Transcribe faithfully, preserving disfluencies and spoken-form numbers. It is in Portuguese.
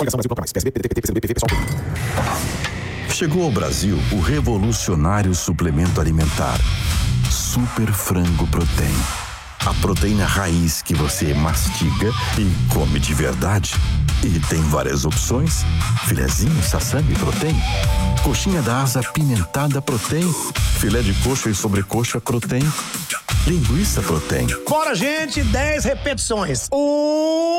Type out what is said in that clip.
Chegou ao Brasil o revolucionário suplemento alimentar Super Frango Protein. A proteína raiz que você mastiga e come de verdade. E tem várias opções: filezinho, sassami, protein, coxinha da asa apimentada, protein, filé de coxa e sobrecoxa, protein, linguiça, protein. Bora, gente, dez repetições. Um